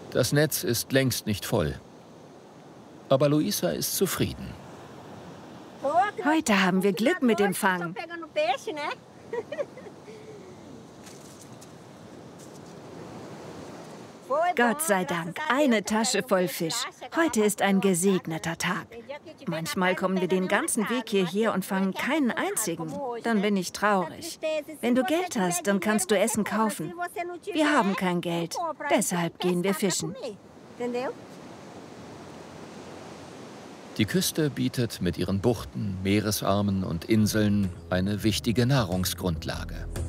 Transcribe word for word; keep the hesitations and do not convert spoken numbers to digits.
Das Netz ist längst nicht voll. Aber Luisa ist zufrieden. Heute haben wir Glück mit dem Fang. Gott sei Dank, eine Tasche voll Fisch. Heute ist ein gesegneter Tag. Manchmal kommen wir den ganzen Weg hierher und fangen keinen einzigen. Dann bin ich traurig. Wenn du Geld hast, dann kannst du Essen kaufen. Wir haben kein Geld, deshalb gehen wir fischen. Die Küste bietet mit ihren Buchten, Meeresarmen und Inseln eine wichtige Nahrungsgrundlage.